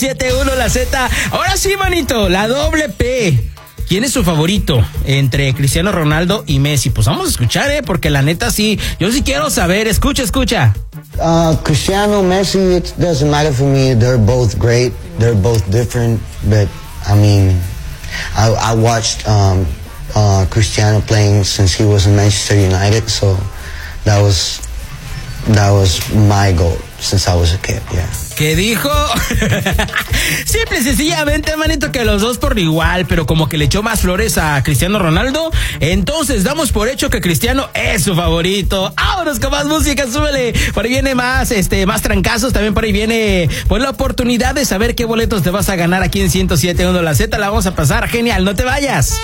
7-1 la Z. Ahora sí, manito, la doble P. ¿Quién es su favorito entre Cristiano Ronaldo y Messi? Pues vamos a escuchar, porque la neta sí, yo sí quiero saber. Escucha. Cristiano, Messi, it doesn't matter for me. They're both great. They're both different. But, I mean, I watched Cristiano playing since he was in Manchester United, so that was my goal since I was a kid, yeah. ¿Qué dijo? Simple y sencillamente, manito, que los dos por igual, pero como que le echó más flores a Cristiano Ronaldo. Entonces damos por hecho que Cristiano es su favorito. ¡Vámonos con más música! ¡Súbele! Por ahí viene más trancazos. También por ahí viene pues la oportunidad de saber qué boletos te vas a ganar aquí en 107.1 La Z. La vamos a pasar genial, no te vayas.